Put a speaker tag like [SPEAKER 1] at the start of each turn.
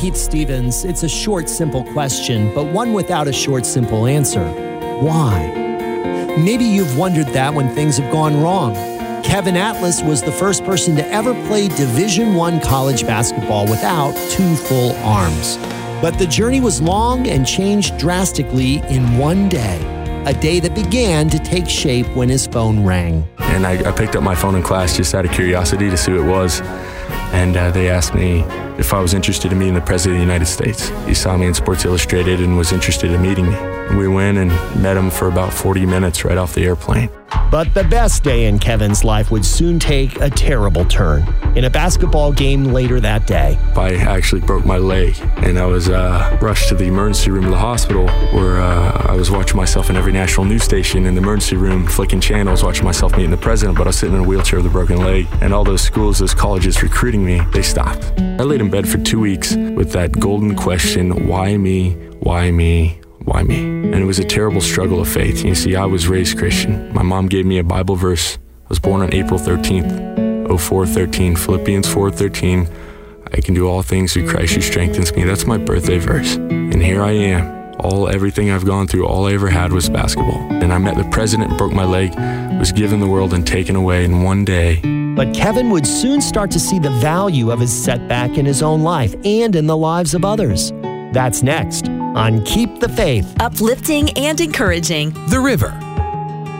[SPEAKER 1] Keith Stevens. It's a short, simple question, but one without a short, simple answer. Why? Maybe you've wondered that when things have gone wrong. Kevin Atlas was the first person to ever play Division I college basketball without 2 full arms. But the journey was long and changed drastically in one day, a day that began to take shape when his phone rang.
[SPEAKER 2] And I picked up my phone in class just out of curiosity to see who it was. And they asked me if I was interested in meeting the President of the United States. He saw me in Sports Illustrated and was interested in meeting me. We went and met him for about 40 minutes right off the airplane.
[SPEAKER 1] But the best day in Kevin's life would soon take a terrible turn. In a basketball game later that day,
[SPEAKER 2] I actually broke my leg, and I was rushed to the emergency room of the hospital where I was watching myself in every national news station in the emergency room, flicking channels, watching myself meeting the president, but I was sitting in a wheelchair with a broken leg. And all those schools, those colleges recruiting me, they stopped. I laid in bed for 2 weeks with that golden question, why me, why me? Why me? And it was a terrible struggle of faith. You see, I was raised Christian. My mom gave me a Bible verse. I was born on April 13th, 04:13, Philippians 4:13. I can do all things through Christ who strengthens me. That's my birthday verse. And here I am. Everything I've gone through, all I ever had was basketball. And I met the president, broke my leg, was given the world and taken away in one day.
[SPEAKER 1] But Kevin would soon start to see the value of his setback in his own life and in the lives of others. That's next on Keep the Faith.
[SPEAKER 3] Uplifting and encouraging.
[SPEAKER 4] The River